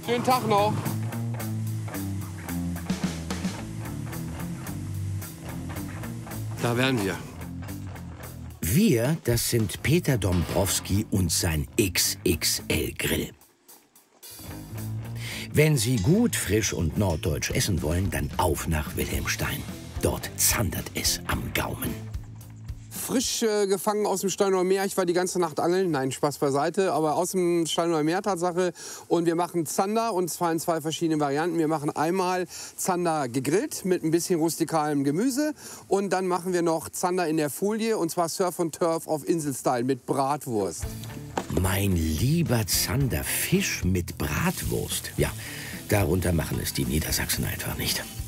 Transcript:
Schönen Tag noch. Da wären wir. Wir, das sind Peter Dombrowski und sein XXL-Grill. Wenn Sie gut, frisch und norddeutsch essen wollen, dann auf nach Wilhelmstein. Dort zandert es am Gaumen. Frisch gefangen aus dem Steinauer Meer. Ich war die ganze Nacht angeln. Nein, Spaß beiseite. Aber aus dem Steinauer Meer Tatsache. Und wir machen Zander, und zwar in 2 verschiedenen Varianten. Wir machen einmal Zander gegrillt mit ein bisschen rustikalem Gemüse. Und dann machen wir noch Zander in der Folie, und zwar Surf und Turf auf Inselstyle mit Bratwurst. Mein lieber Zander, Fisch mit Bratwurst. Ja, darunter machen es die Niedersachsen einfach nicht.